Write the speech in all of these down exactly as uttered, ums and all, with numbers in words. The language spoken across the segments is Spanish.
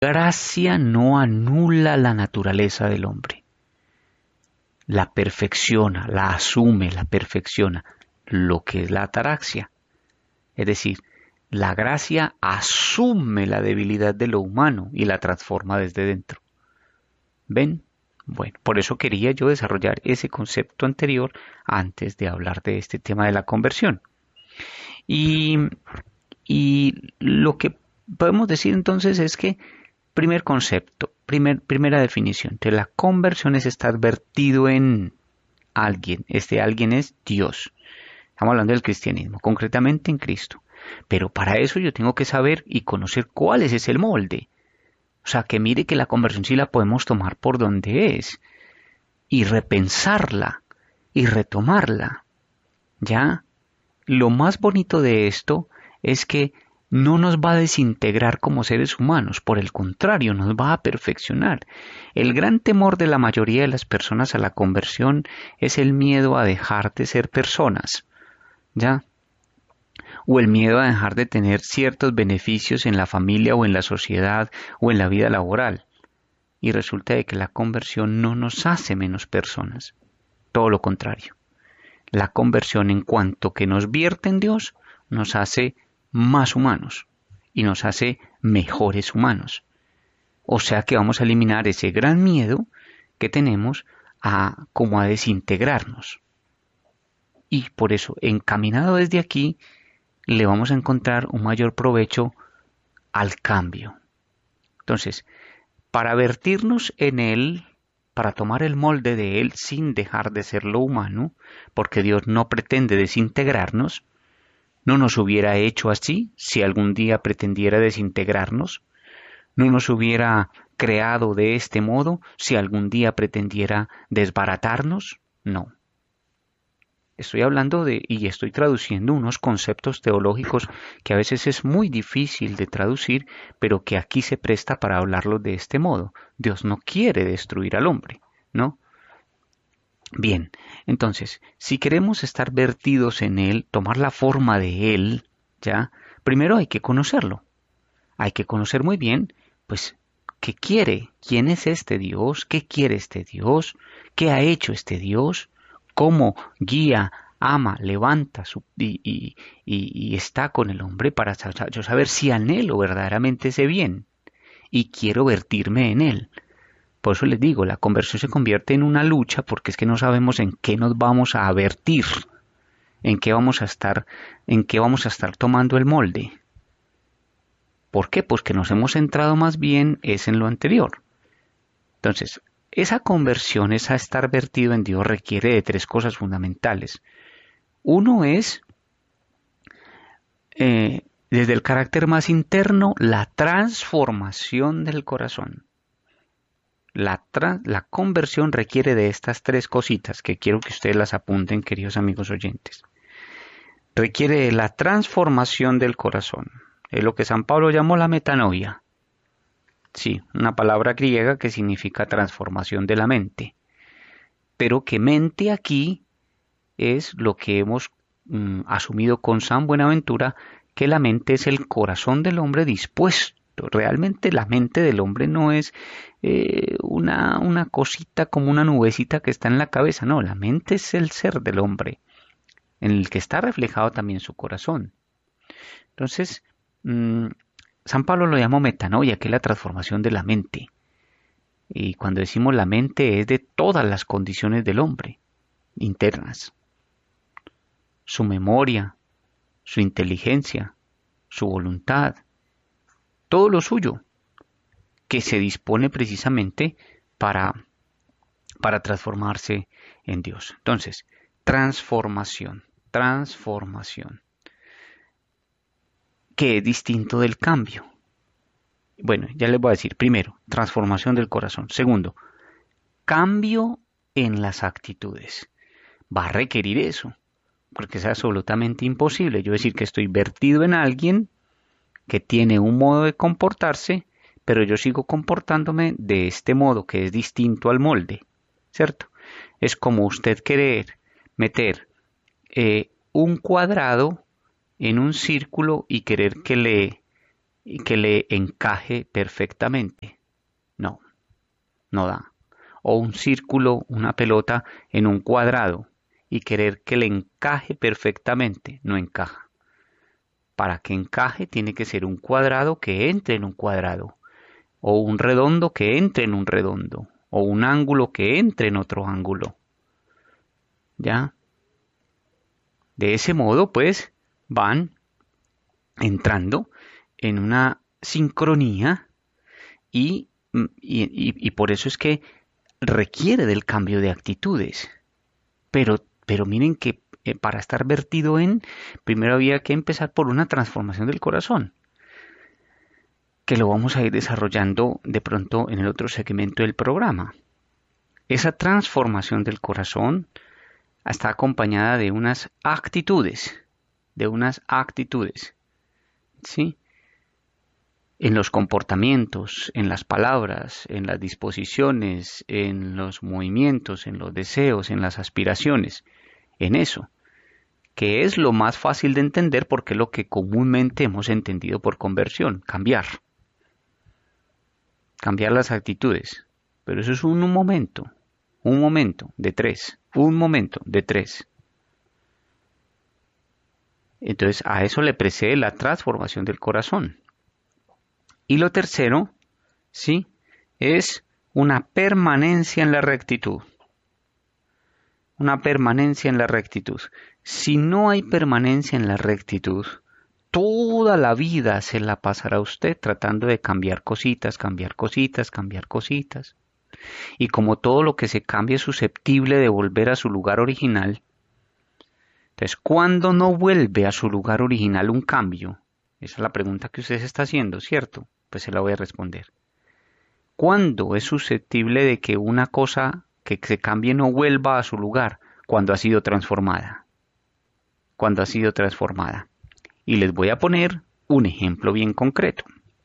Gracia no anula la naturaleza del hombre, la perfecciona, la asume, la perfecciona, lo que es la ataraxia. Es decir, la gracia asume la debilidad de lo humano y la transforma desde dentro. ¿Ven? Bueno, por eso quería yo desarrollar ese concepto anterior antes de hablar de este tema de la conversión. Y, y lo que podemos decir entonces es que, primer concepto, primer, primera definición, de la conversión es estar vertido en alguien. Este alguien es Dios. Estamos hablando del cristianismo, concretamente en Cristo. Pero para eso yo tengo que saber y conocer cuál es ese molde. O sea, que mire que la conversión sí la podemos tomar por donde es y repensarla y retomarla. ¿Ya? Lo más bonito de esto es que no nos va a desintegrar como seres humanos, por el contrario, nos va a perfeccionar. El gran temor de la mayoría de las personas a la conversión es el miedo a dejar de ser personas, ¿ya? O el miedo a dejar de tener ciertos beneficios en la familia o en la sociedad o en la vida laboral. Y resulta de que la conversión no nos hace menos personas, todo lo contrario. La conversión, en cuanto que nos vierte en Dios, nos hace más humanos y nos hace mejores humanos. O sea que vamos a eliminar ese gran miedo que tenemos a como a desintegrarnos. Y por eso, encaminado desde aquí, le vamos a encontrar un mayor provecho al cambio. Entonces, para vertirnos en Él, para tomar el molde de Él sin dejar de ser lo humano, porque Dios no pretende desintegrarnos, no nos hubiera hecho así si algún día pretendiera desintegrarnos, no nos hubiera creado de este modo si algún día pretendiera desbaratarnos, no. Estoy hablando de, y estoy traduciendo unos conceptos teológicos que a veces es muy difícil de traducir, pero que aquí se presta para hablarlos de este modo. Dios no quiere destruir al hombre, ¿no? Bien, entonces, si queremos estar vertidos en Él, tomar la forma de Él, ¿ya? Primero hay que conocerlo. Hay que conocer muy bien, pues, qué quiere, quién es este Dios, qué quiere este Dios, qué ha hecho este Dios, cómo guía, ama, levanta su, y, y, y, y está con el hombre para yo saber si anhelo verdaderamente ese bien y quiero vertirme en él. Por eso les digo, la conversión se convierte en una lucha porque es que no sabemos en qué nos vamos a vertir, en qué vamos a estar, en qué vamos a estar tomando el molde. ¿Por qué? Pues que nos hemos centrado más bien es en lo anterior. Entonces, esa conversión, esa estar vertido en Dios requiere de tres cosas fundamentales. Uno es, eh, desde el carácter más interno, la transformación del corazón. La, tra- la conversión requiere de estas tres cositas que quiero que ustedes las apunten, queridos amigos oyentes. Requiere de la transformación del corazón. Es lo que San Pablo llamó la metanoia. Sí, una palabra griega que significa transformación de la mente. Pero que mente aquí es lo que hemos mm, asumido con San Buenaventura, que la mente es el corazón del hombre dispuesto. Realmente la mente del hombre no es eh, una, una cosita como una nubecita que está en la cabeza. No, la mente es el ser del hombre, en el que está reflejado también su corazón. Entonces, mmm, San Pablo lo llamó metanoia, que es la transformación de la mente. Y cuando decimos la mente es de todas las condiciones del hombre, internas. Su memoria, su inteligencia, su voluntad, todo lo suyo, que se dispone precisamente para, para transformarse en Dios. Entonces, transformación, transformación, que es distinto del cambio. Bueno, ya les voy a decir, primero, transformación del corazón. Segundo, cambio en las actitudes. Va a requerir eso, porque es absolutamente imposible yo decir que estoy vertido en alguien que tiene un modo de comportarse, pero yo sigo comportándome de este modo que es distinto al molde, ¿cierto? Es como usted querer meter eh, un cuadrado en un círculo y querer que le y que le encaje perfectamente. No, no da. O un círculo, una pelota en un cuadrado y querer que le encaje perfectamente, no encaja. Para que encaje tiene que ser un cuadrado que entre en un cuadrado, o un redondo que entre en un redondo, o un ángulo que entre en otro ángulo. ¿Ya? De ese modo, pues, van entrando en una sincronía y, y, y, y por eso es que requiere del cambio de actitudes. Pero, pero miren que eh, para estar vertido en, primero había que empezar por una transformación del corazón, que lo vamos a ir desarrollando de pronto en el otro segmento del programa. Esa transformación del corazón está acompañada de unas actitudes, de unas actitudes, ¿sí? En los comportamientos, en las palabras, en las disposiciones, en los movimientos, en los deseos, en las aspiraciones, en eso, que es lo más fácil de entender porque es lo que comúnmente hemos entendido por conversión, cambiar, cambiar las actitudes. Pero eso es un, un momento, un momento de tres, un momento de tres. Entonces a eso le precede la transformación del corazón. Y lo tercero, sí, es una permanencia en la rectitud. Una permanencia en la rectitud. Si no hay permanencia en la rectitud, toda la vida se la pasará usted tratando de cambiar cositas, cambiar cositas, cambiar cositas. Y como todo lo que se cambia es susceptible de volver a su lugar original, entonces, ¿cuándo no vuelve a su lugar original un cambio? Esa es la pregunta que usted se está haciendo, ¿cierto? Pues se la voy a responder. ¿Cuándo es susceptible de que una cosa que se cambie no vuelva a su lugar? Cuando ha sido transformada. Cuando ha sido transformada. Y les voy a poner un ejemplo bien concreto.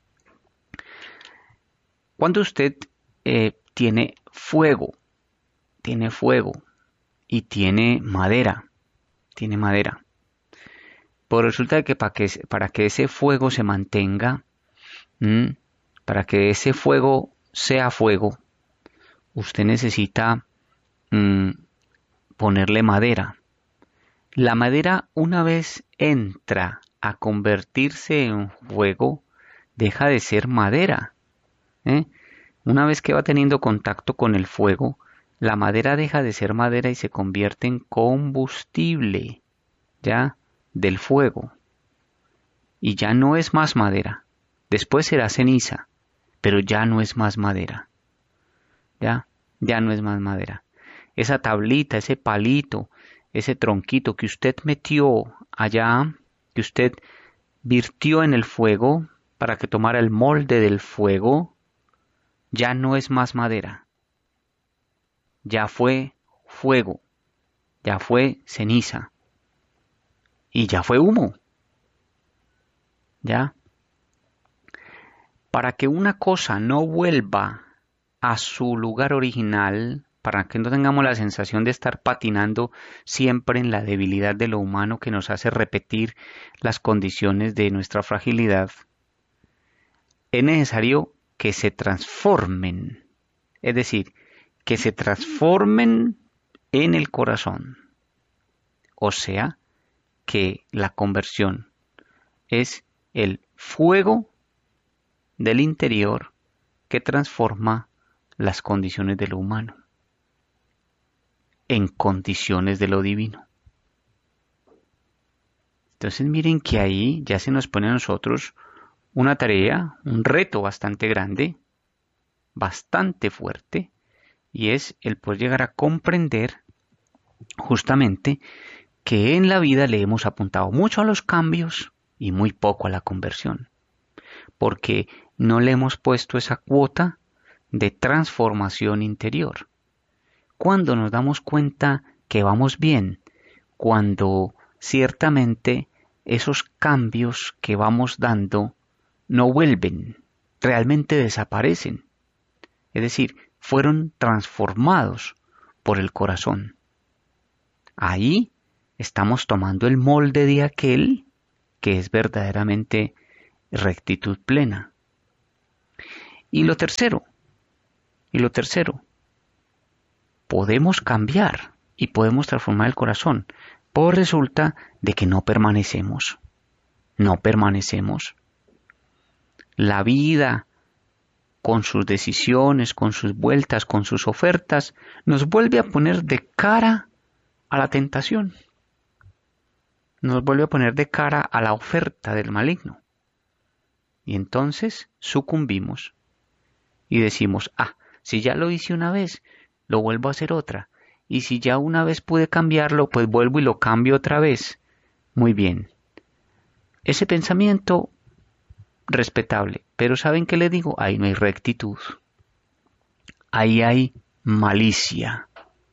Cuando usted eh, tiene fuego, tiene fuego y tiene madera, tiene madera. Pues resulta que para que, para que ese fuego se mantenga, mmm, para que ese fuego sea fuego, usted necesita mmm, ponerle madera. La madera, una vez entra a convertirse en fuego, deja de ser madera. ¿eh? Una vez que va teniendo contacto con el fuego, la madera deja de ser madera y se convierte en combustible, ¿ya? Del fuego. Y ya no es más madera. Después será ceniza, pero ya no es más madera. ¿Ya? Ya no es más madera. Esa tablita, ese palito, ese tronquito que usted metió allá, que usted virtió en el fuego para que tomara el molde del fuego, ya no es más madera. Ya fue fuego, ya fue ceniza y ya fue humo. ¿Ya? Para que una cosa no vuelva a su lugar original, para que no tengamos la sensación de estar patinando siempre en la debilidad de lo humano que nos hace repetir las condiciones de nuestra fragilidad, es necesario que se transformen, es decir, que se transformen en el corazón. O sea, que la conversión es el fuego del interior que transforma las condiciones de lo humano en condiciones de lo divino. Entonces miren que ahí ya se nos pone a nosotros una tarea, un reto bastante grande, bastante fuerte, y es el poder llegar a comprender justamente que en la vida le hemos apuntado mucho a los cambios y muy poco a la conversión, porque no le hemos puesto esa cuota de transformación interior. Cuando nos damos cuenta que vamos bien, cuando ciertamente esos cambios que vamos dando no vuelven, realmente desaparecen, es decir, fueron transformados por el corazón. Ahí estamos tomando el molde de aquel que es verdaderamente rectitud plena. Y lo tercero, y lo tercero, podemos cambiar y podemos transformar el corazón, pues resulta de que no permanecemos, no permanecemos. La vida, con sus decisiones, con sus vueltas, con sus ofertas, nos vuelve a poner de cara a la tentación. Nos vuelve a poner de cara a la oferta del maligno. Y entonces sucumbimos y decimos, ah, si ya lo hice una vez, lo vuelvo a hacer otra. Y si ya una vez pude cambiarlo, pues vuelvo y lo cambio otra vez. Muy bien. Ese pensamiento, respetable. Pero ¿saben qué le digo? Ahí no hay rectitud. Ahí hay malicia.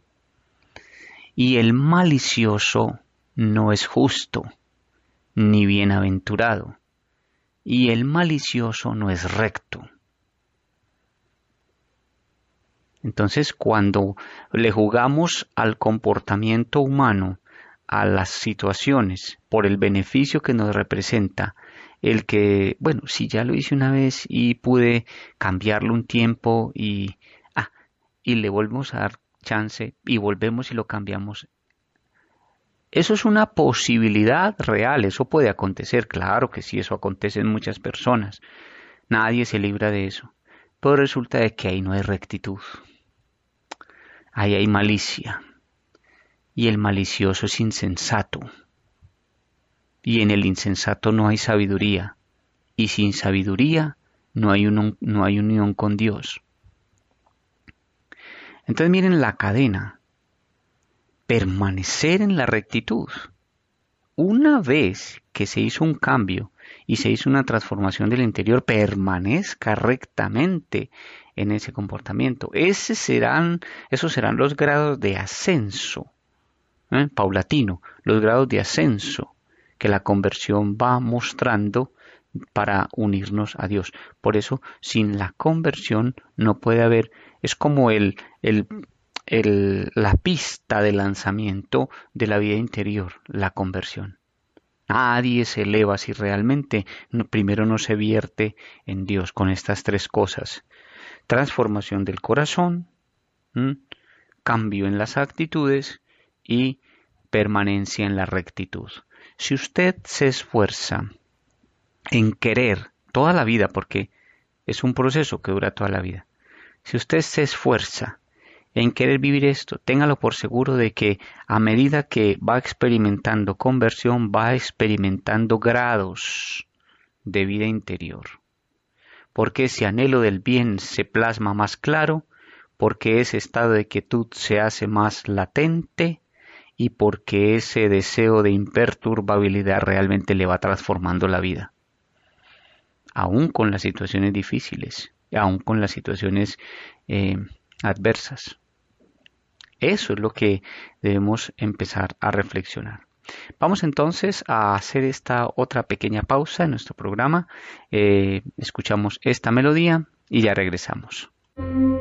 Y el malicioso no es justo, ni bienaventurado. Y el malicioso no es recto. Entonces, cuando le jugamos al comportamiento humano, a las situaciones, por el beneficio que nos representa, el que, bueno, si ya lo hice una vez y pude cambiarlo un tiempo y, ah, y le volvemos a dar chance y volvemos y lo cambiamos. Eso es una posibilidad real, eso puede acontecer, claro que sí, eso acontece en muchas personas. Nadie se libra de eso. Pero resulta de que ahí no hay rectitud. Ahí hay malicia. Y el malicioso es insensato. Y en el insensato no hay sabiduría. Y sin sabiduría no hay, un, no hay unión con Dios. Entonces miren la cadena. Permanecer en la rectitud. Una vez que se hizo un cambio y se hizo una transformación del interior, permanezca rectamente en ese comportamiento. Ese serán, esos serán los grados de ascenso, ¿eh? paulatino, los grados de ascenso que la conversión va mostrando para unirnos a Dios. Por eso, sin la conversión no puede haber, es como el, el, el, la pista de lanzamiento de la vida interior, la conversión. Nadie se eleva si realmente no, primero no se vierte en Dios con estas tres cosas. Transformación del corazón, ¿m? cambio en las actitudes y permanencia en la rectitud. Si usted se esfuerza en querer toda la vida, porque es un proceso que dura toda la vida, si usted se esfuerza en querer vivir esto, téngalo por seguro de que a medida que va experimentando conversión, va experimentando grados de vida interior. Porque ese anhelo del bien se plasma más claro, porque ese estado de quietud se hace más latente y porque ese deseo de imperturbabilidad realmente le va transformando la vida. Aún con las situaciones difíciles, aún con las situaciones eh, adversas. Eso es lo que debemos empezar a reflexionar. Vamos entonces a hacer esta otra pequeña pausa en nuestro programa. Eh, escuchamos esta melodía y ya regresamos.